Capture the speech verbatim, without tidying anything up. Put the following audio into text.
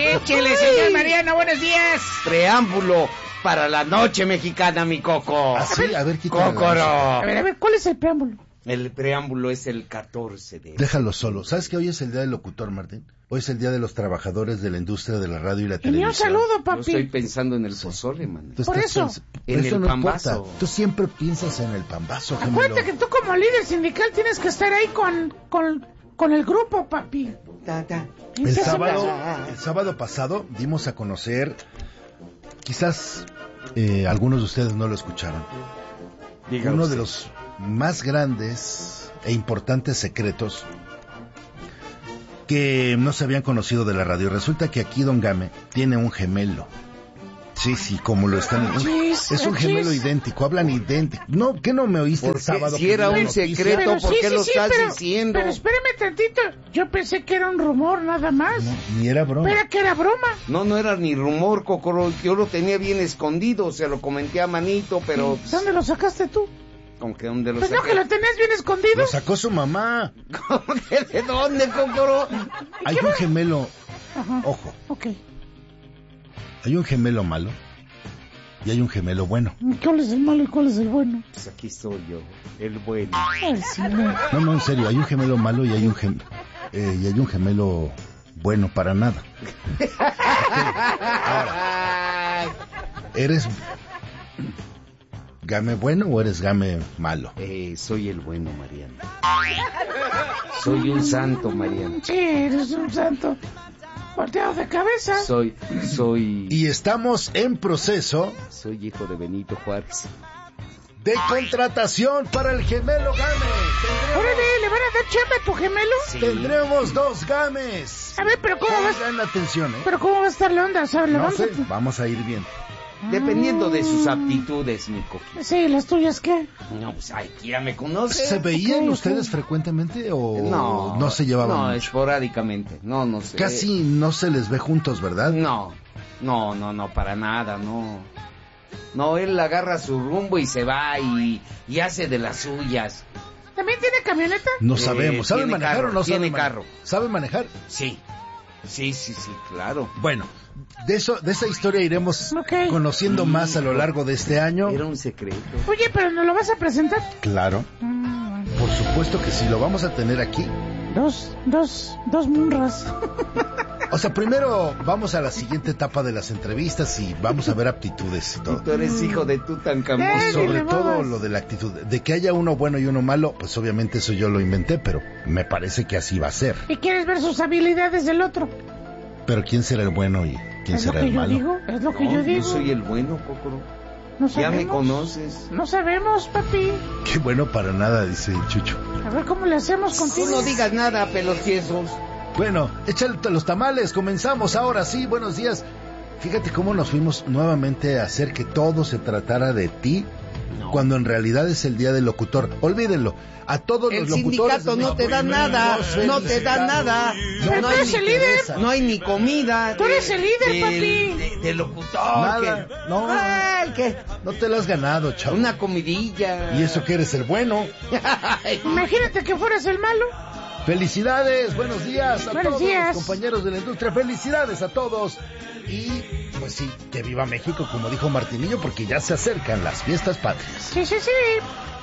Échele, señor Mariano, buenos días. Preámbulo para la noche mexicana, mi Coco. Así, a ver, quítale. Cócoro. A ver, a ver, ¿cuál es el preámbulo? El preámbulo es el catorce de... Déjalo solo. ¿Sabes que hoy es el día del locutor, Martín? Hoy es el día de los trabajadores de la industria de la radio y la Y televisión. un saludo, papi. Yo estoy pensando en el pozole, man. Tú Por estás eso. pens- En eso el no pambazo. importa. Tú siempre piensas en el pambazo, gemelo. Acuérdate que tú como líder sindical tienes que estar ahí con, con, con el grupo, papi. Ta, ta. El Empieza- sábado, el sábado pasado dimos a conocer, quizás eh, algunos de ustedes no lo escucharon, Dígalo uno usted. de los más grandes e importantes secretos que no se habían conocido de la radio. Resulta que aquí Don Game tiene un gemelo. Sí, sí, como lo están... un- Achis, es un achis. gemelo idéntico, hablan idéntico. No, ¿qué no me oíste el Porque sábado? si que era di la un noticia? secreto, Pero ¿por sí, qué sí, lo sí, estás pero, diciendo? Pero espérame tantito. Yo pensé que era un rumor nada más. No, ni era broma. Espera, que era broma. No, no era ni rumor, Cocoro. Yo lo tenía bien escondido, se lo comenté a Manito, pero... ¿Dónde lo sacaste tú? ¿Con qué dónde lo Pues no, saqué? que lo tenías bien escondido. Lo sacó su mamá. ¿Cómo que de dónde, Cocoro? Hay un gemelo, Ajá. ojo, Ok. hay un gemelo malo y hay un gemelo bueno. ¿Cuál es el malo y cuál es el bueno? Pues aquí estoy yo, el bueno. Ay, sí, no. No, no, en serio, hay un gemelo malo y hay un gem, eh, y hay un gemelo bueno para nada. Ay. ¿Eres game bueno o eres game malo? Eh, soy el bueno, Mariano. Soy un santo, Mariano. Sí, eres un santo. Volteado de cabeza. Soy, soy, Y estamos en proceso soy hijo de Benito Juárez. de contratación para el gemelo game. Órale, ¿le van a dar chamba a tu gemelo? Sí. Tendremos dos games. A ver, pero ¿cómo vas? Pongan atención, ¿eh? Pero ¿cómo va a estar la onda? O sea, ¿le No vamos sé, a... vamos a ir bien. Dependiendo de sus aptitudes, mi Coqui. Sí, ¿las tuyas qué? No, pues, ay, ya me conoce. ¿Se veían ok, ok. ustedes frecuentemente o No, no se llevaban No, mucho? esporádicamente. No, no sé. Casi no se les ve juntos, ¿verdad? No, no, no, no, para nada, no. No, él agarra su rumbo y se va y, y hace de las suyas. ¿También tiene camioneta? No Eh, sabemos. ¿Sabe tiene manejar carro, o no sabe tiene manejar? carro. ¿Sabe manejar? Sí, sí, sí, sí, claro. Bueno, de eso, de esa historia iremos Ok. conociendo más a lo largo de este año. Era un secreto. Oye, pero ¿nos lo vas a presentar? Claro, Ah, bueno. por supuesto que sí, lo vamos a tener aquí. Dos, dos, dos munras. O sea, primero vamos a la siguiente etapa de las entrevistas y vamos a ver aptitudes y Y todo. tú eres hijo de Tutankamón. Eh, Sobre dile, todo babas. lo de la actitud. De que haya uno bueno y uno malo, pues obviamente eso yo lo inventé, pero me parece que así va a ser. ¿Y quieres ver sus habilidades del otro? Pero ¿quién será el bueno y quién Es lo será que el yo malo? digo, es lo que No, yo yo digo. soy el bueno, Cocoro. No Ya me sabemos. conoces. No sabemos, papi. Qué bueno para nada, dice Chucho. A ver cómo le hacemos Tú contigo. no digas nada, pelos tiesos. Bueno, échale los tamales, comenzamos ahora sí, buenos días. Fíjate cómo nos fuimos nuevamente a hacer que todo se tratara de ti, No. cuando en realidad es el día del locutor. Olvídenlo, a todos El los locutores... sindicato de no te da México, nada, nos no te da felicitamos. nada. Pero No tú hay eres ni el líder. interesa. No hay ni comida. Tú eres el líder, del- papi. de- de locutor. Nada, que- no. Ay, que No te lo has ganado, chavo. una comidilla. Y eso que eres el bueno. Imagínate que fueras el malo. Felicidades, buenos días a Buenos todos días. los compañeros de la industria, felicidades a todos. Y pues sí, que viva México, como dijo Martinillo, porque ya se acercan las fiestas patrias. Sí, sí, sí.